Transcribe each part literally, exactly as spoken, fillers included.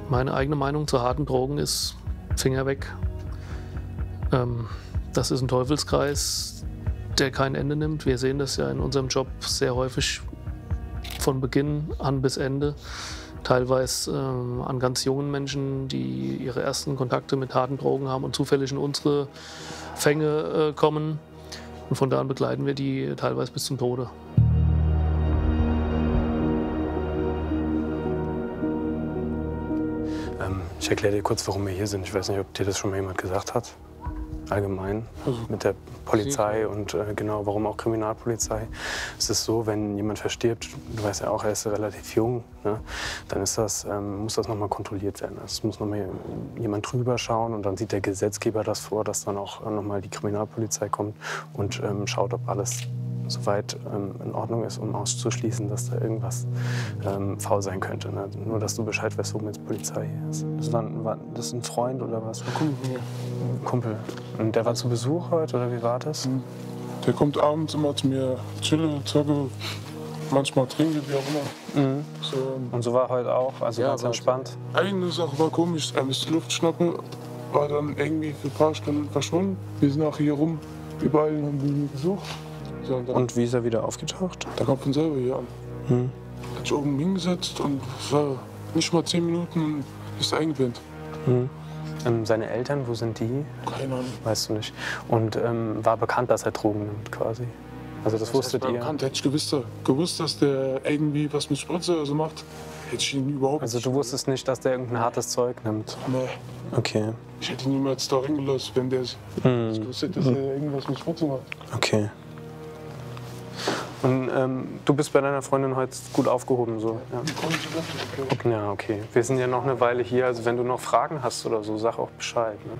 Meine eigene Meinung zu harten Drogen ist Finger weg. Ähm, das ist ein Teufelskreis, der kein Ende nimmt. Wir sehen das ja in unserem Job sehr häufig von Beginn an bis Ende. Teilweise ähm, an ganz jungen Menschen, die ihre ersten Kontakte mit harten Drogen haben und zufällig in unsere Fänge äh, kommen. Und von da an begleiten wir die teilweise bis zum Tode. Ähm, ich erkläre dir kurz, warum wir hier sind. Ich weiß nicht, ob dir das schon mal jemand gesagt hat. Allgemein also, mit der Polizei und äh, genau, warum auch Kriminalpolizei. Es ist so, wenn jemand verstirbt, du weißt ja auch, er ist relativ jung, ne, dann ist das, ähm, muss das nochmal kontrolliert werden. Es muss nochmal jemand drüber schauen und dann sieht der Gesetzgeber das vor, dass dann auch nochmal die Kriminalpolizei kommt und ähm, schaut, ob alles soweit ähm, in Ordnung ist, um auszuschließen, dass da irgendwas ähm, faul sein könnte. Ne? Nur, dass du Bescheid weißt, warum jetzt Polizei hier ist. Das war, war das ein Freund oder was? Ein Kumpel. Ein Kumpel. Und der war zu Besuch heute, oder wie war das? Der kommt abends immer zu mir, chille, zocke, manchmal trinke, wie auch immer. Mhm. So, und so war heute auch, also ja, ganz entspannt? Eine Sache war komisch, er musste Luft schnappen, war dann irgendwie für ein paar Stunden verschwunden. Wir sind auch hier rum, überall haben wir ihn gesucht. So, und, und wie ist er wieder aufgetaucht? Der kommt von selber hier an. Hm. Hat sich oben hingesetzt und es war nicht mal zehn Minuten und ist eingepennt. Hm. Ähm, seine Eltern, wo sind die? Keine Ahnung. Weißt du nicht. Und ähm, war bekannt, dass er Drogen nimmt quasi? Also das, das wusstet heißt, ihr? Bekannt. Hätte ich gewusst, gewusst, dass der irgendwie was mit Spritze oder so macht, hätte ich ihn überhaupt Also du wusstest nicht, dass der irgendein hartes Zeug nimmt? Nee. Okay. Ich hätte ihn niemals da reingelassen, wenn der hm. ich gewusst hätte, dass er irgendwas mit Spritze macht. Okay. Und ähm, du bist bei deiner Freundin heute gut aufgehoben, so? Ja. Okay, ja, okay. Wir sind ja noch eine Weile hier, also wenn du noch Fragen hast oder so, sag auch Bescheid. Ne?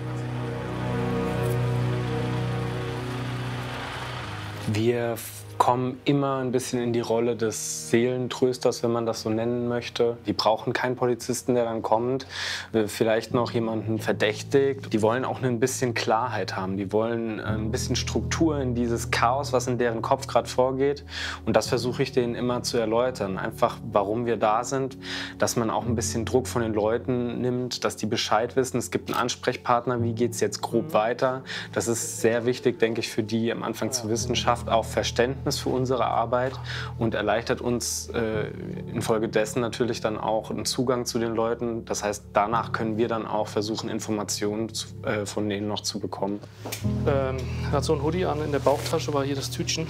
Wir kommen immer ein bisschen in die Rolle des Seelentrösters, wenn man das so nennen möchte. Die brauchen keinen Polizisten, der dann kommt, vielleicht noch jemanden verdächtigt. Die wollen auch ein bisschen Klarheit haben. Die wollen ein bisschen Struktur in dieses Chaos, was in deren Kopf gerade vorgeht. Und das versuche ich denen immer zu erläutern. Einfach, warum wir da sind, dass man auch ein bisschen Druck von den Leuten nimmt, dass die Bescheid wissen. Es gibt einen Ansprechpartner, wie geht es jetzt grob weiter. Das ist sehr wichtig, denke ich, für die am Anfang zu wissen, schafft auch Verständnis für unsere Arbeit und erleichtert uns äh, infolgedessen natürlich dann auch einen Zugang zu den Leuten. Das heißt, danach können wir dann auch versuchen, Informationen zu, äh, von denen noch zu bekommen. Ähm, er hat so ein Hoodie an, in der Bauchtasche war hier das Tütchen.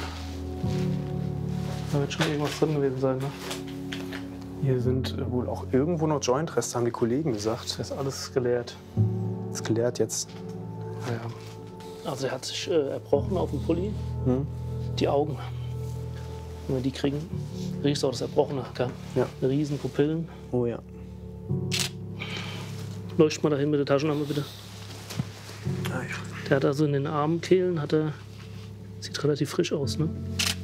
Da wird schon irgendwas drin gewesen sein, ne? Hier sind äh, wohl auch irgendwo noch Jointreste, haben die Kollegen gesagt. Das ist alles geleert. Das ist geleert jetzt. Ja. Also er hat sich äh, erbrochen auf dem Pulli. Hm. Die Augen, wenn wir die kriegen, riechst du auch das Erbrochene. Gell? Ja. Riesen Pupillen. Oh ja. Leucht mal dahin mit der Taschenlampe, bitte. Ah, ja. Der hat also in den Armkehlen, hat er, sieht relativ frisch aus, ne?